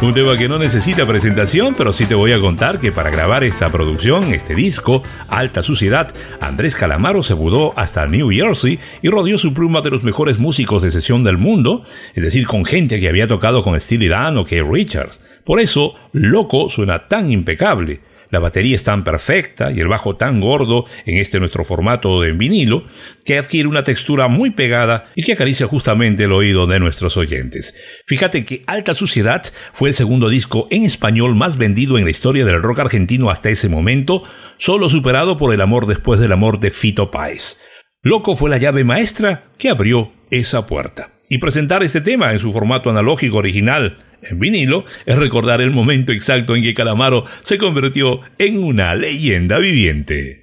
Un tema que no necesita presentación, pero sí te voy a contar que para grabar esta producción, este disco, Alta Suciedad, Andrés Calamaro se mudó hasta New Jersey y rodeó su pluma de los mejores músicos de sesión del mundo, es decir, con gente que había tocado con Steely Dan o Keith Richards. Por eso, Loco suena tan impecable. La batería es tan perfecta y el bajo tan gordo en este nuestro formato de vinilo que adquiere una textura muy pegada y que acaricia justamente el oído de nuestros oyentes. Fíjate que Alta Suciedad fue el segundo disco en español más vendido en la historia del rock argentino hasta ese momento, solo superado por El amor después del amor de Fito Páez. Loco fue la llave maestra que abrió esa puerta. Y presentar este tema en su formato analógico original en vinilo es recordar el momento exacto en que Calamaro se convirtió en una leyenda viviente.